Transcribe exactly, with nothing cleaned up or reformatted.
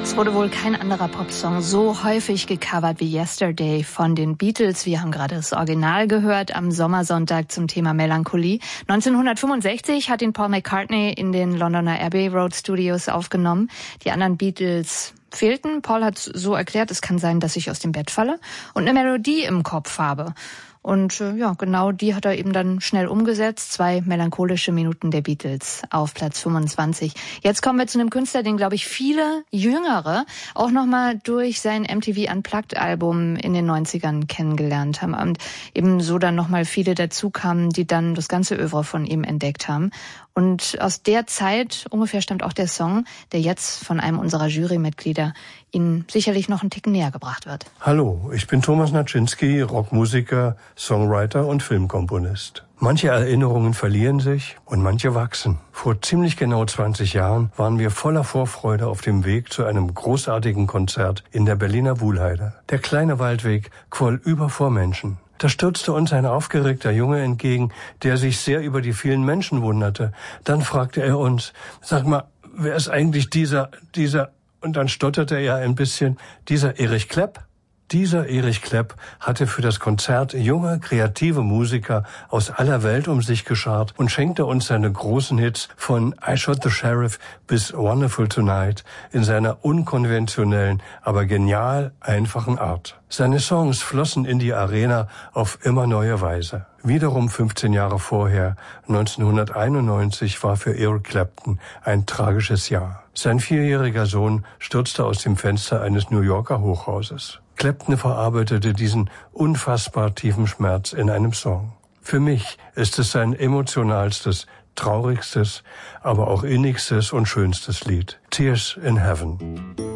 Es wurde wohl kein anderer Popsong so häufig gecovert wie Yesterday von den Beatles. Wir haben gerade das Original gehört am Sommersonntag zum Thema Melancholie. neunzehnhundertfünfundsechzig hat ihn Paul McCartney in den Londoner Abbey Road Studios aufgenommen. Die anderen Beatles fehlten. Paul hat so erklärt, es kann sein, dass ich aus dem Bett falle und eine Melodie im Kopf habe. Und äh, ja, genau die hat er eben dann schnell umgesetzt. Zwei melancholische Minuten der Beatles auf Platz fünfundzwanzig. Jetzt kommen wir zu einem Künstler, den, glaube ich, viele Jüngere auch nochmal durch sein M T V Unplugged-Album in den neunzigern kennengelernt haben. Und eben so dann nochmal viele dazu kamen, die dann das ganze Œuvre von ihm entdeckt haben. Und aus der Zeit ungefähr stammt auch der Song, der jetzt von einem unserer Jurymitglieder Ihnen sicherlich noch einen Ticken näher gebracht wird. Hallo, ich bin Thomas Naczynski, Rockmusiker, Songwriter und Filmkomponist. Manche Erinnerungen verlieren sich und manche wachsen. Vor ziemlich genau zwanzig Jahren waren wir voller Vorfreude auf dem Weg zu einem großartigen Konzert in der Berliner Wuhlheide. Der kleine Waldweg quoll über vor Menschen. Da stürzte uns ein aufgeregter Junge entgegen, der sich sehr über die vielen Menschen wunderte. Dann fragte er uns, sag mal, wer ist eigentlich dieser, dieser, und dann stotterte er ein bisschen, dieser Erich Klepp? Dieser Erich Klepp hatte für das Konzert junge, kreative Musiker aus aller Welt um sich geschart und schenkte uns seine großen Hits von I Shot the Sheriff bis Wonderful Tonight in seiner unkonventionellen, aber genial einfachen Art. Seine Songs flossen in die Arena auf immer neue Weise. Wiederum fünfzehn Jahre vorher, neunzehnhunderteinundneunzig, war für Eric Clapton ein tragisches Jahr. Sein vierjähriger Sohn stürzte aus dem Fenster eines New Yorker Hochhauses. Clapton verarbeitete diesen unfassbar tiefen Schmerz in einem Song. Für mich ist es sein emotionalstes, traurigstes, aber auch innigstes und schönstes Lied. Tears in Heaven.